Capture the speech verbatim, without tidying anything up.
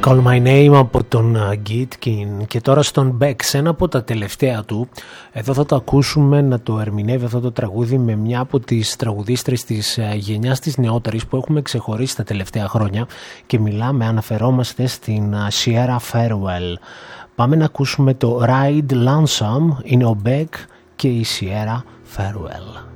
Call My Name από τον Gitkin. Και τώρα στον Beck, σε ένα από τα τελευταία του. Εδώ θα το ακούσουμε να το ερμηνεύει αυτό το τραγούδι με μια από τις τραγουδίστρες της γενιάς της νεότερης που έχουμε ξεχωρίσει τα τελευταία χρόνια, και μιλάμε, αναφερόμαστε στην Sierra Farewell. Πάμε να ακούσουμε το Ride Lonesome. Είναι ο Beck και η Sierra Farewell.